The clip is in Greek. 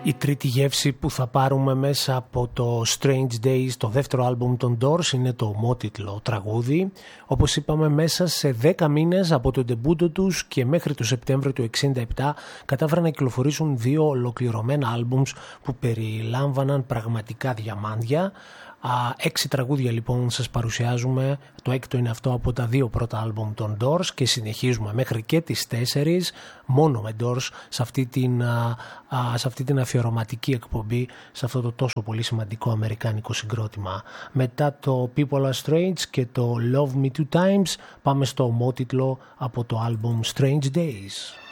Η τρίτη γεύση που θα πάρουμε μέσα από το Strange Days, το δεύτερο άλμπουμ των Doors, είναι το ομότιτλο τραγούδι. Όπως είπαμε, μέσα σε 10 μήνες από το ντεμπούτο τους και μέχρι το Σεπτέμβριο του 1967 κατάφεραν να κυκλοφορήσουν 2 ολοκληρωμένα άλμπουμς που περιλάμβαναν πραγματικά διαμάντια. 6 τραγούδια λοιπόν σας παρουσιάζουμε. Το έκτο είναι αυτό από τα 2 πρώτα άλμπουμ των Doors και συνεχίζουμε μέχρι και τις 4 μόνο με Doors σε αυτή την αφιερωματική εκπομπή, σε αυτό το τόσο πολύ σημαντικό αμερικάνικο συγκρότημα. Μετά το People Are Strange και το Love Me Two Times πάμε στο ομότιτλο από το άλμπουμ Strange Days.